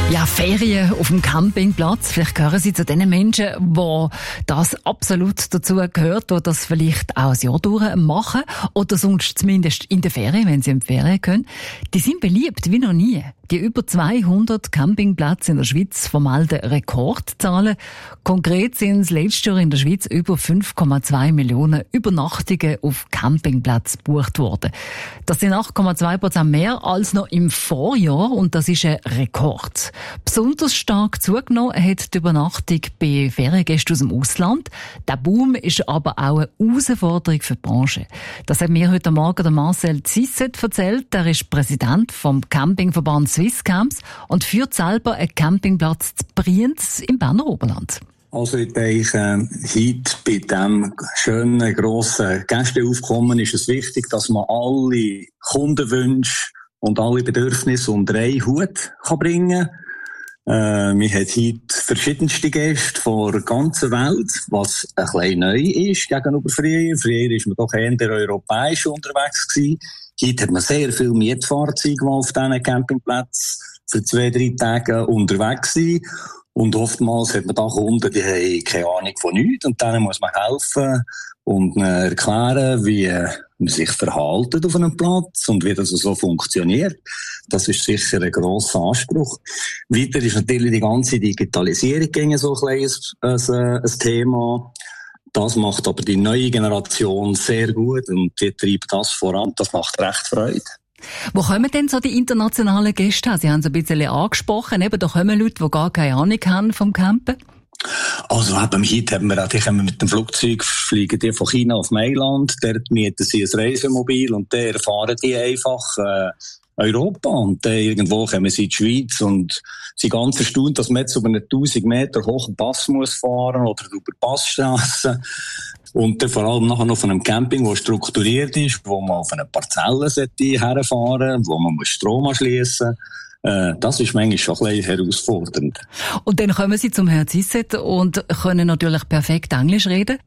Ja, Ferien auf dem Campingplatz. Vielleicht gehören Sie zu den Menschen, wo das absolut dazu gehört, die das vielleicht auch ein Jahr durch machen oder sonst zumindest in der Ferien, wenn sie in die Ferien können. Die sind beliebt wie noch nie. Die über 200 Campingplätze in der Schweiz vermelden Rekordzahlen. Konkret sind es letztes Jahr in der Schweiz über 5,2 Millionen Übernachtungen auf Campingplätzen gebucht worden. Das sind 8,2% mehr als noch im Vorjahr und das ist ein Rekord. Besonders stark zugenommen hat die Übernachtung bei Feriengästen aus dem Ausland. Der Boom ist aber auch eine Herausforderung für die Branche. Das hat mir heute Morgen der Marcel Zisset erzählt. Er ist Präsident vom Campingverband Swisscamps und führt selber einen Campingplatz zu Brienz im Berner Oberland. Also ich denke, heute bei diesem schönen, grossen Gästeaufkommen ist es wichtig, dass man alle Kundenwünsche und alle Bedürfnisse unter einen Hut bringen kann. Wir haben heute verschiedenste Gäste von der ganzen Welt, was ein bisschen neu ist gegenüber früher. Früher ist man doch eher europäisch unterwegs gewesen. Heute hat man sehr viele Mietfahrzeuge, die auf diesen Campingplätzen für 2-3 Tage unterwegs sind. Und oftmals hat man da Kunden, die haben keine Ahnung von nichts. Und denen muss man helfen und erklären, wie man sich verhält auf einem Platz und wie das so funktioniert. Das ist sicher ein grosser Anspruch. Weiter ist natürlich die ganze Digitalisierung so ein Thema. Das macht aber die neue Generation sehr gut und die treibt das voran. Das macht recht Freude. Wo kommen denn so die internationalen Gäste her? Sie haben es ein bisschen angesprochen. Eben, da kommen Leute, die gar keine Ahnung haben vom Campen. Also heute haben wir mit dem Flugzeug, fliegen die von China auf Mailand, dort mieten sie ein Reisemobil und da erfahren die einfach Europa und dann irgendwo kommen sie in die Schweiz und sind ganz erstaunt, dass man jetzt über 1000 Meter hohen Pass muss fahren oder über Passstrassen. Und dann vor allem nachher noch von einem Camping, das strukturiert ist, wo man auf eine Parzelle herfahren sollte, wo man Strom anschliessen muss. Das ist manchmal schon ein bisschen herausfordernd. Und dann kommen Sie zum Herrn Zisset und können natürlich perfekt Englisch reden?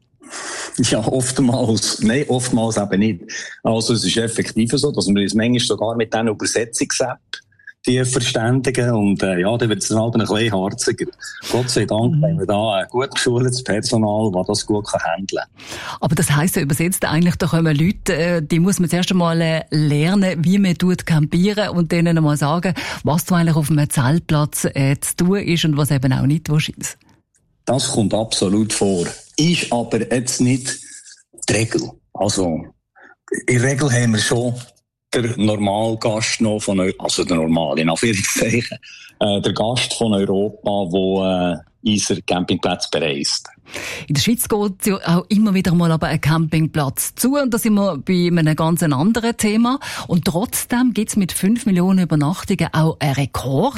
Ja, oftmals. Nein, oftmals eben nicht. Also es ist effektiv so, dass wir uns manchmal sogar mit diesen Übersetzungs-App die verständigen und dann wird es dann halt ein bisschen harziger. Gott sei Dank haben wir da ein gut geschultes Personal, das das gut handeln kann. Aber das heisst ja übersetzt eigentlich, da kommen Leute, die muss man zuerst einmal lernen, wie man campieren und denen einmal sagen, was du eigentlich auf einem Zeltplatz zu tun ist und was eben auch nicht ist. Das kommt absolut vor. Ist aber jetzt nicht die Regel. Also, in der Regel haben wir schon der Normalgast noch also der Normal, in Anführungszeichen, der Gast von Europa, der unseren Campingplatz bereist. In der Schweiz geht ja auch immer wieder mal aber ein Campingplatz zu und da sind wir bei einem ganz anderen Thema. Und trotzdem gibt es mit 5 Millionen Übernachtungen auch einen Rekord.